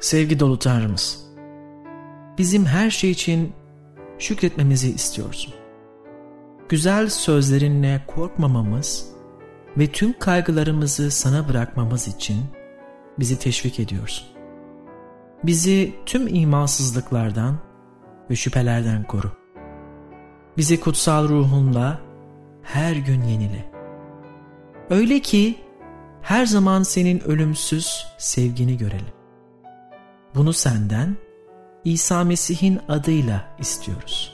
Sevgi dolu Tanrımız, bizim her şey için şükretmemizi istiyorsun. Güzel sözlerinle korkmamamız ve tüm kaygılarımızı sana bırakmamız için bizi teşvik ediyorsun. Bizi tüm imansızlıklardan ve şüphelerden koru. Bizi kutsal ruhunla her gün yenile. Öyle ki her zaman senin ölümsüz sevgini görelim. Bunu senden İsa Mesih'in adıyla istiyoruz.